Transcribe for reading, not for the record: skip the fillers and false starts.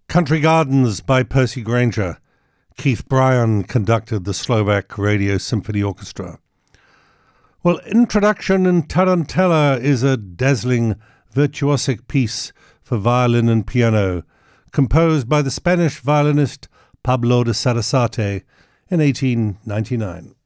Country Gardens by Percy Grainger. Keith Bryan conducted the Slovak Radio Symphony Orchestra. Well, Introduction in Tarantella is a dazzling, virtuosic piece for violin and piano, composed by the Spanish violinist Pablo de Sarasate in 1899.